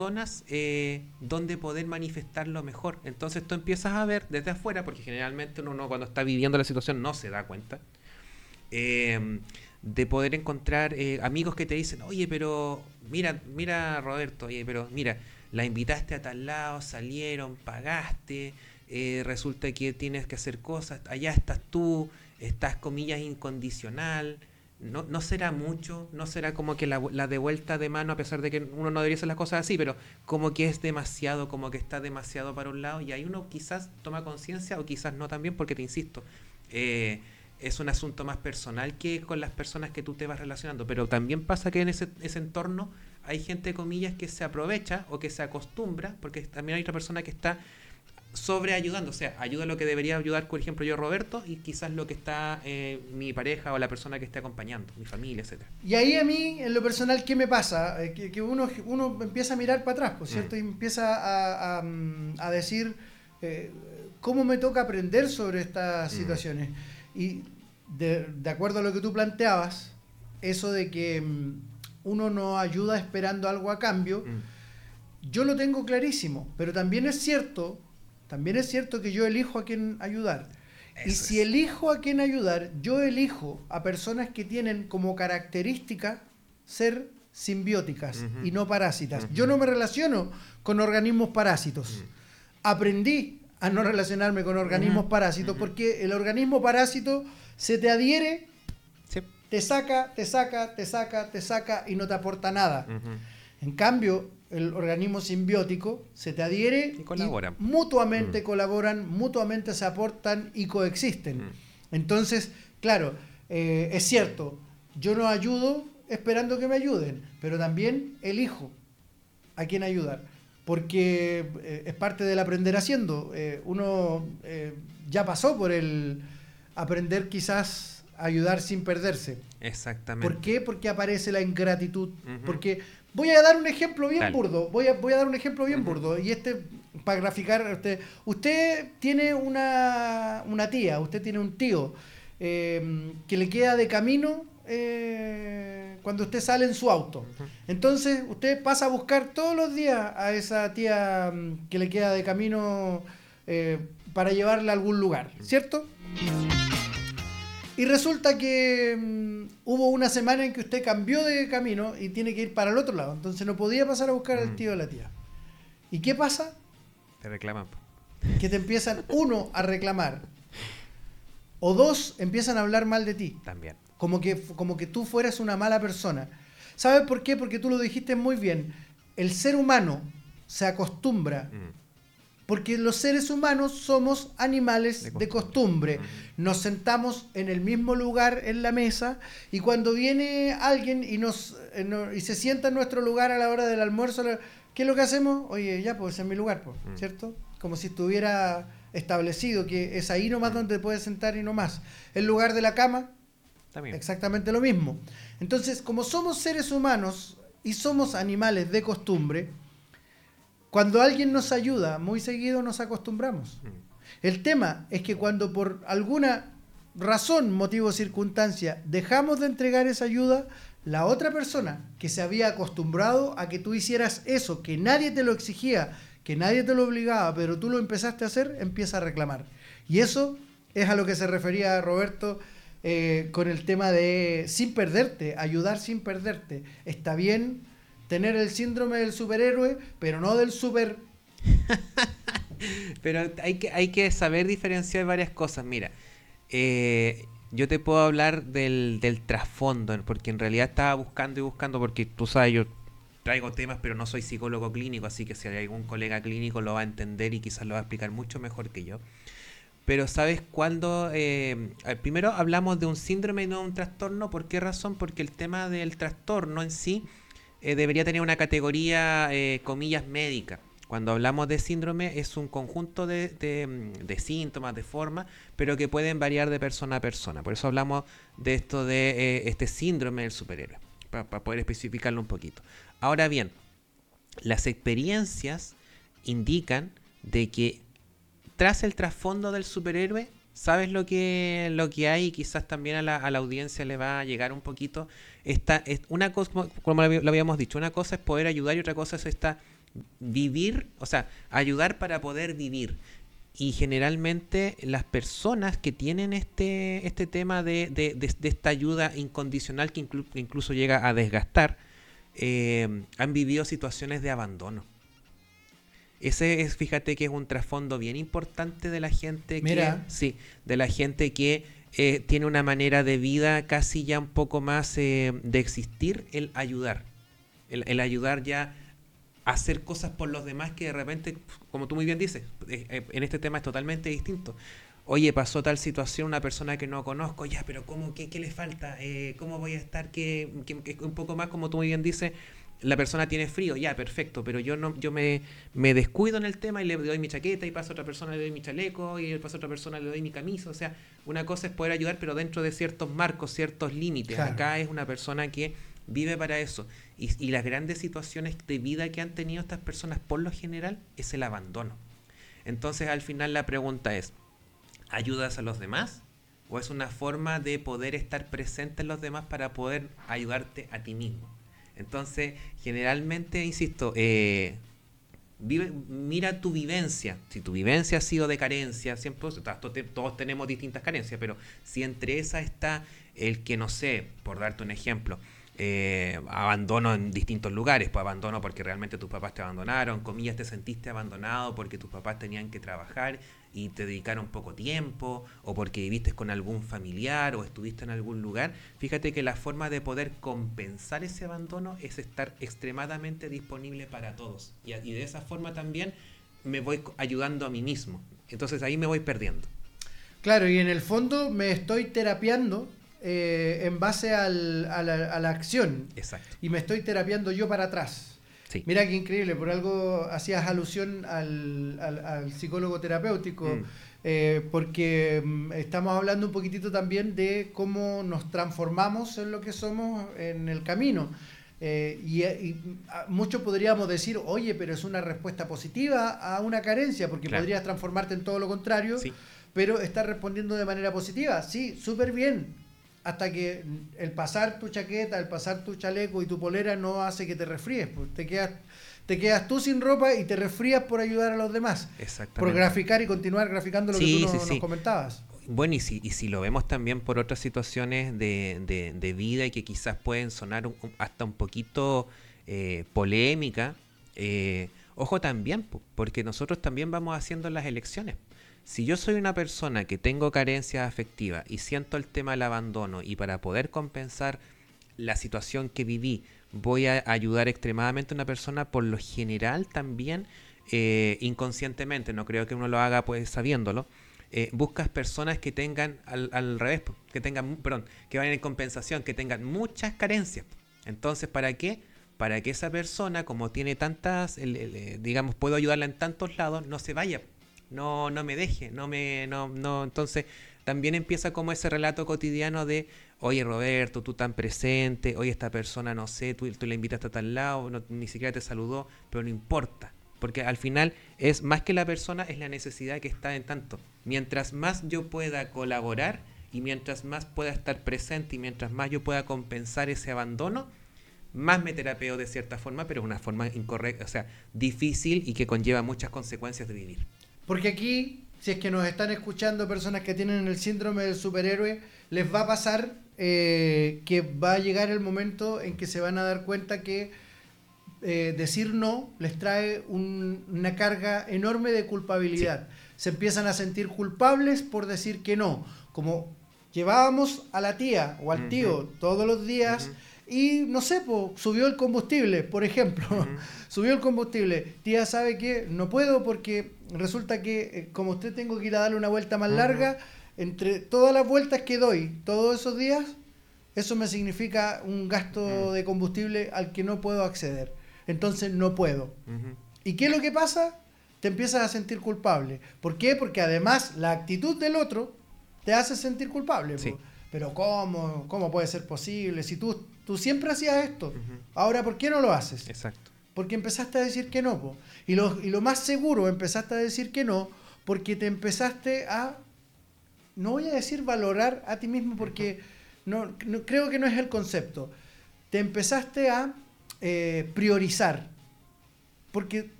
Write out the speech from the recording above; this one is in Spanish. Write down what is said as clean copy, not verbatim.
zonas donde poder manifestarlo mejor. Entonces tú empiezas a ver desde afuera, porque generalmente uno cuando está viviendo la situación no se da cuenta, de poder encontrar amigos que te dicen, oye, pero mira Roberto, oye, pero mira, la invitaste a tal lado, salieron, pagaste, resulta que tienes que hacer cosas, allá estás tú, estás comillas incondicional. No será mucho, no será como que la de vuelta de mano, a pesar de que uno no debería hacer las cosas así, pero como que es demasiado, como que está demasiado para un lado, y ahí uno quizás toma conciencia o quizás no también, porque te insisto, eh, es un asunto más personal que con las personas que tú te vas relacionando, pero también pasa que en ese entorno hay gente, comillas, que se aprovecha o que se acostumbra, porque también hay otra persona que está sobre ayudando, o sea, ayuda lo que debería ayudar, por ejemplo, yo Roberto, y quizás lo que está mi pareja o la persona que esté acompañando, mi familia, etcétera. Y ahí a mí, en lo personal, ¿qué me pasa? Que uno empieza a mirar para atrás, ¿cierto? Y empieza a decir cómo me toca aprender sobre estas situaciones. Y de acuerdo a lo que tú planteabas, eso de que uno no ayuda esperando algo a cambio, yo lo tengo clarísimo, pero también es cierto que yo elijo a quién ayudar. Y Eso si es. elijo a quién ayudar, yo elijo a personas que tienen como característica ser simbióticas y no parásitas. Yo no me relaciono con organismos parásitos. Aprendí a no relacionarme con organismos parásitos porque el organismo parásito se te adhiere, Sí. te saca, te saca, te saca, te saca y no te aporta nada. En cambio, el organismo simbiótico se te adhiere Y colaboran. y mutuamente colaboran, mutuamente se aportan y coexisten. Entonces, claro, es cierto, yo no ayudo esperando que me ayuden, pero también elijo a quién ayudar, porque es parte del aprender haciendo. Uno ya pasó por el aprender quizás a ayudar sin perderse. Exactamente. ¿Por qué? Porque aparece la ingratitud. Porque voy a dar un ejemplo bien Dale. burdo. Voy a dar un ejemplo bien burdo. Y para graficar, usted tiene una tía, usted tiene un tío que le queda de camino cuando usted sale en su auto. Entonces, usted pasa a buscar todos los días a esa tía que le queda de camino para llevarla a algún lugar, ¿cierto? Y resulta que hubo una semana en que usted cambió de camino y tiene que ir para el otro lado. Entonces no podía pasar a buscar al tío o a la tía. ¿Y qué pasa? Te reclaman. Que te empiezan, uno, a reclamar. O dos, empiezan a hablar mal de ti. También. Como que tú fueras una mala persona. ¿Sabes por qué? Porque tú lo dijiste muy bien. El ser humano se acostumbra. Porque los seres humanos somos animales de costumbre. Nos sentamos en el mismo lugar en la mesa y cuando viene alguien y se sienta en nuestro lugar a la hora del almuerzo, ¿qué es lo que hacemos? Oye, ya, pues es mi lugar, pues, ¿cierto? Como si estuviera establecido que es ahí nomás donde te puedes sentar y no más. El lugar de la cama, También. exactamente lo mismo. Entonces, como somos seres humanos y somos animales de costumbre, cuando alguien nos ayuda, muy seguido nos acostumbramos. El tema es que cuando por alguna razón, motivo o circunstancia, dejamos de entregar esa ayuda, la otra persona que se había acostumbrado a que tú hicieras eso, que nadie te lo exigía, que nadie te lo obligaba, pero tú lo empezaste a hacer, empieza a reclamar. Y eso es a lo que se refería Roberto con el tema de sin perderte, ayudar sin perderte. Está bien tener el síndrome del superhéroe, pero no del super. Pero hay que saber diferenciar varias cosas. Mira, yo te puedo hablar del trasfondo, porque en realidad estaba buscando y buscando, porque tú sabes, yo traigo temas, pero no soy psicólogo clínico, así que si hay algún colega clínico lo va a entender y quizás lo va a explicar mucho mejor que yo. Pero ¿sabes cuándo? Primero hablamos de un síndrome y no de un trastorno. ¿Por qué razón? Porque el tema del trastorno en sí debería tener una categoría, comillas, médica. Cuando hablamos de síndrome es un conjunto de síntomas, de formas, pero que pueden variar de persona a persona. Por eso hablamos de esto de este síndrome del superhéroe, para poder especificarlo un poquito. Ahora bien, las experiencias indican de que tras el trasfondo del superhéroe, ¿sabes lo que hay? Y quizás también a la audiencia le va a llegar un poquito. Es una cosa, como lo habíamos dicho, una cosa es poder ayudar y otra cosa es esta vivir, o sea, ayudar para poder vivir. Y generalmente las personas que tienen este tema de esta ayuda incondicional que incluso llega a desgastar, han vivido situaciones de abandono. Ese es, fíjate que es un trasfondo bien importante de la gente Mira. sí, de la gente que tiene una manera de vida casi ya un poco más de existir, el ayudar. El ayudar ya a hacer cosas por los demás que de repente, como tú muy bien dices, en este tema es totalmente distinto. Oye, pasó tal situación, una persona que no conozco, ya, pero ¿cómo, qué le falta? ¿Cómo voy a estar? Que un poco más, como tú muy bien dices, la persona tiene frío, ya, perfecto, pero yo me descuido en el tema y le doy mi chaqueta y paso a otra persona le doy mi chaleco y paso a otra persona le doy mi camisa. O sea, una cosa es poder ayudar, pero dentro de ciertos marcos, ciertos límites. Claro. Acá es una persona que vive para eso. Y las grandes situaciones de vida que han tenido estas personas por lo general es el abandono. Entonces al final la pregunta es, ¿ayudas a los demás? ¿O es una forma de poder estar presente en los demás para poder ayudarte a ti mismo? Entonces, generalmente, insisto, mira tu vivencia. Si tu vivencia ha sido de carencia, siempre, todos tenemos distintas carencias, pero si entre esas está el que, no sé, por darte un ejemplo, abandono en distintos lugares, pues abandono porque realmente tus papás te abandonaron, comillas, te sentiste abandonado porque tus papás tenían que trabajar y te dedicaron poco tiempo, o porque viviste con algún familiar o estuviste en algún lugar. Fíjate que la forma de poder compensar ese abandono es estar extremadamente disponible para todos, y de esa forma también me voy ayudando a mí mismo. Entonces ahí me voy perdiendo. Claro, y en el fondo me estoy terapiando en base a la acción. Exacto. Y me estoy terapiando yo para atrás. Sí. Mira qué increíble, por algo hacías alusión al psicólogo terapéutico, porque estamos hablando un poquitito también de cómo nos transformamos en lo que somos en el camino. Y muchos podríamos decir, oye, pero es una respuesta positiva a una carencia, porque Claro. podrías transformarte en todo lo contrario, Sí. pero estás respondiendo de manera positiva. Sí, súper bien. Hasta que el pasar tu chaqueta, el pasar tu chaleco y tu polera no hace que te resfríes. Pues te quedas tú sin ropa y te resfrías por ayudar a los demás. Exactamente. Por graficar y continuar graficando lo Sí, que tú sí. nos comentabas. Bueno, y si lo vemos también por otras situaciones de vida y que quizás pueden sonar hasta un poquito polémica, ojo también, porque nosotros también vamos haciendo las elecciones. Si yo soy una persona que tengo carencias afectivas y siento el tema del abandono, y para poder compensar la situación que viví voy a ayudar extremadamente a una persona, por lo general también inconscientemente, no creo que uno lo haga pues sabiéndolo, buscas personas que tengan al revés, que tengan, perdón, que vayan en compensación, que tengan muchas carencias. Entonces, ¿para qué? Para que esa persona, como tiene tantas, digamos, puedo ayudarla en tantos lados, no se vaya, no me deje, no. Entonces también empieza como ese relato cotidiano de, oye Roberto, tú tan presente, oye esta persona, no sé, tú la invitaste a tal lado, ni siquiera te saludó, pero no importa, porque al final es más que la persona, es la necesidad que está en tanto. Mientras más yo pueda colaborar y mientras más pueda estar presente y mientras más yo pueda compensar ese abandono, más me terapeo de cierta forma, pero de una forma incorrecta, o sea, difícil y que conlleva muchas consecuencias de vivir. Porque aquí, si es que nos están escuchando personas que tienen el síndrome del superhéroe, les va a pasar que va a llegar el momento en que se van a dar cuenta que decir no les trae una carga enorme de culpabilidad. Sí. Se empiezan a sentir culpables por decir que no. Como llevábamos a la tía o al tío todos los días y, no sé, subió el combustible, por ejemplo. Subió el combustible. Tía, ¿sabe qué? No puedo porque resulta que como usted tengo que ir a darle una vuelta más larga, entre todas las vueltas que doy todos esos días, eso me significa un gasto de combustible al que no puedo acceder. Entonces no puedo. ¿Y qué es lo que pasa? Te empiezas a sentir culpable. ¿Por qué? Porque además la actitud del otro te hace sentir culpable. Sí. Pero ¿cómo puede ser posible? Si tú siempre hacías esto, ahora ¿por qué no lo haces? Exacto. Porque empezaste a decir que no. Y lo más seguro, empezaste a decir que no porque te empezaste a, no voy a decir valorar a ti mismo porque no creo que no es el concepto. Te empezaste a priorizar. Porque